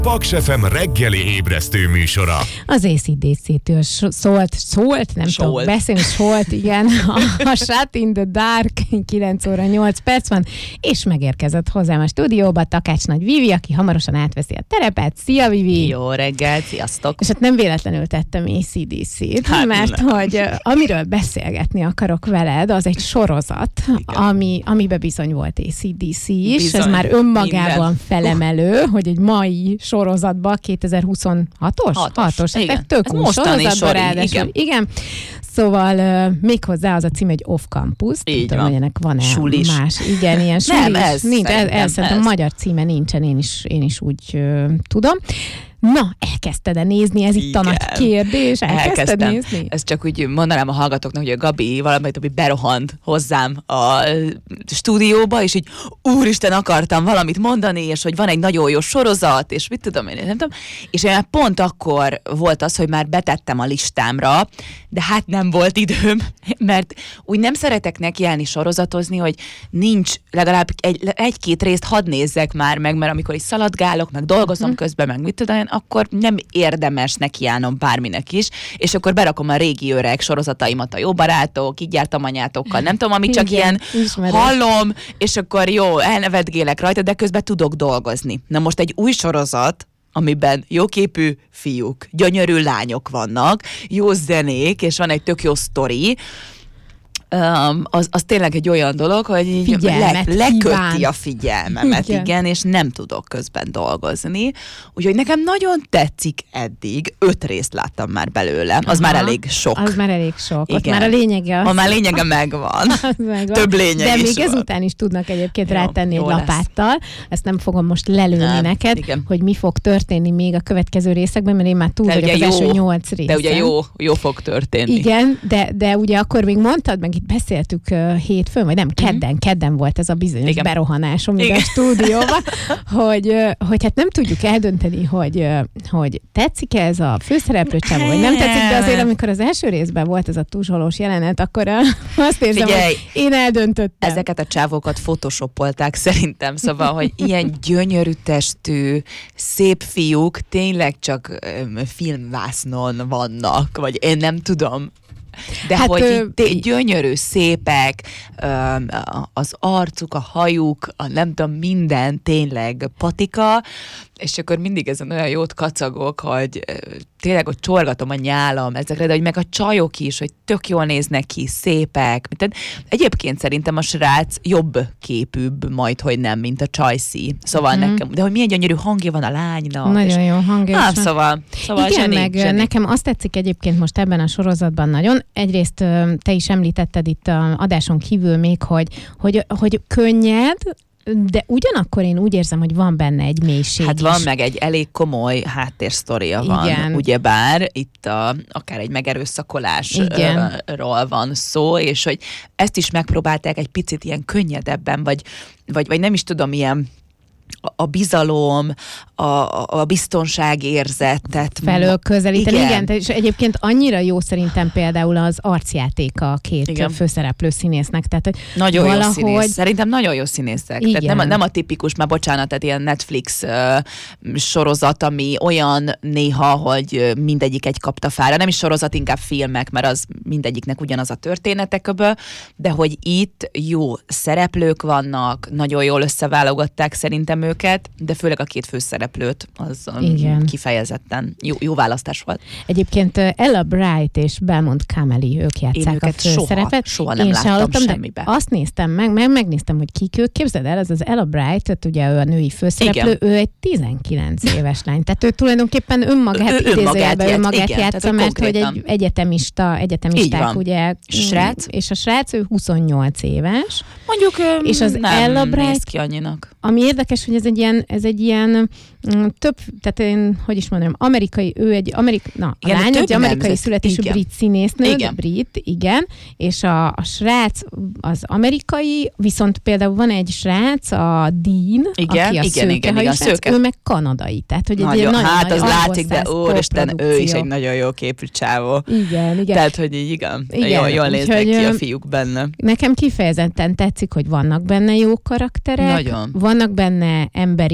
Paks FM reggeli ébresztő műsora. Az AC/DC-től szólt, nem tudom beszélni, igen, a Shut in the Dark, 9 óra 8 perc van, és megérkezett hozzám a stúdióba Takács Nagy Vivi, aki hamarosan átveszi a terepet. Szia, Vivi! Jó reggelt, sziasztok! És hát nem véletlenül tettem AC/DC-t, mert hogy amiről beszélgetni akarok veled, az egy sorozat, amiben bizony volt AC/DC is, bizony, ez már önmagában felemelő, hogy egy mai sorozatban 2026-os? 6-os. Igen. Tök új sorozatban ráadásul. Igen. Szóval méghozzá az a cím, egy Off-Campus. Így tudom, hogy ennek van-e sulis. más. Igen, ilyen sulis. Nem, ez szerintem magyar címe nincsen, én is úgy tudom. Na, elkezdted-e nézni? Ez itt a nagy kérdés. Elkezdted nézni? Ez csak úgy mondanám a hallgatóknak, hogy a Gabi valamit berohant hozzám a stúdióba, és így úristen, akartam valamit mondani, és hogy van egy nagyon jó sorozat, és mit tudom én, nem tudom. És én pont akkor volt az, hogy már betettem a listámra, de hát nem volt időm, mert úgy nem szeretek nekiállni sorozatozni, hogy nincs legalább egy-két részt hadd nézzek már meg, mert amikor is szaladgálok, meg dolgozom közben, meg mit tudom, akkor nem érdemes nekiállnom bárminek is, és akkor berakom a régi öreg sorozataimat, a Jó barátok, Így jártam anyátokkal, nem tudom, ami csak ilyen hallom, és akkor jó, elnevetgélek rajta, de közben tudok dolgozni. Na most egy új sorozat, amiben jóképű fiúk, gyönyörű lányok vannak, jó zenék, és van egy tök jó sztori, az tényleg egy olyan dolog, hogy leköti a figyelmemet, igen, és nem tudok közben dolgozni. Úgyhogy nekem nagyon tetszik eddig, 5 részt láttam már belőle, az már elég sok. Az már elég sok, igen. Ott már a lényege. Már lényege megvan. Több lényeg de is még van. Ezután is tudnak egyébként rátenni egy lapáttal. Ezt nem fogom most lelőni neked, igen, hogy mi fog történni még a következő részekben, mert én már túl vagyok az első 8 részen. De ugye jó fog történni. Igen, de ugye akkor még mondtad, meg itt beszéltük hétfőn, vagy nem, kedden volt ez a bizonyos berohanásom a stúdióban, hogy hát nem tudjuk eldönteni, hogy tetszik-e ez a főszereplőcsávó, vagy nem tetszik, de azért amikor az első részben volt ez a tuzsolós jelenet, akkor azt érzem, hogy én eldöntöttem. Ezeket a csávókat photoshopolták szerintem, szóval, hogy ilyen gyönyörű testű, szép fiúk tényleg csak filmvásznon vannak, vagy én nem tudom. De hát, hogy gyönyörű, szépek, az arcuk, a hajuk, nem tudom, minden tényleg patika, és akkor mindig ezen olyan jót kacagok, hogy tényleg, hogy csorgatom a nyálam ezekre, de hogy meg a csajok is, hogy tök jól néznek ki, szépek. Tehát egyébként szerintem a srác jobb képűbb majd, hogy nem, mint a csajszi. Szóval nekem, de hogy milyen gyönyörű hangja van a lánynak. Nagyon jó hangja. Szóval igen, zseni. Nekem azt tetszik egyébként most ebben a sorozatban nagyon. Egyrészt te is említetted itt a adáson kívül még, hogy könnyed, de ugyanakkor én úgy érzem, hogy van benne egy mélység Hát is. van meg egy elég komoly háttérsztoria van, ugyebár itt akár egy megerőszakolásról van szó, és hogy ezt is megpróbálták egy picit ilyen könnyedebben, vagy nem is tudom, ilyen a bizalom, a biztonságérzetet felől közelíteni. Igen, és egyébként annyira jó szerintem például az arcjátéka a két főszereplő színésznek. Tehát, hogy nagyon jó színész. Szerintem nagyon jó színészek. Tehát nem a tipikus, már bocsánat, tehát ilyen Netflix sorozat, ami olyan néha, hogy mindegyik egy kaptafára. Nem is sorozat, inkább filmek, mert az mindegyiknek ugyanaz a története köbö, de hogy itt jó szereplők vannak, nagyon jól összeválogatták szerintem őket, de főleg a két főszereplőt, az kifejezetten jó választás volt. Egyébként Ella Bright és Belmont Cameli, ők játsszák a főszerepet. Soha nem láttam semmibe. Azt néztem megnéztem, hogy kik ők. Képzeld el, ez az Ella Bright, tehát ugye ő a női főszereplő, ő egy 19 éves lány. Tehát ő tulajdonképpen önmagát játsza, mert hogy egy egyetemisták, ugye. Srác? És a srác, ő 28 éves. Mondjuk és az Ella Bright, néz ki annyinak. Ami érdekes, hogy ez egy ilyen több, tehát én, hogy is mondjam, amerikai, ő egy lány, egy amerikai születésű brit színésznő, brit, és a srác az amerikai, viszont például van egy srác, a Dean, aki a szőkehajú srác, ő meg kanadai. Tehát, hogy egy ilyen hát az látszik, de úristen, ő is egy nagyon jó képű csávó. Igen. Tehát, hogy így jól néznek ki a fiúk benne. Nekem kifejezetten tetszik, hogy vannak benne jó karakterek, nagyon. Vannak benne emberi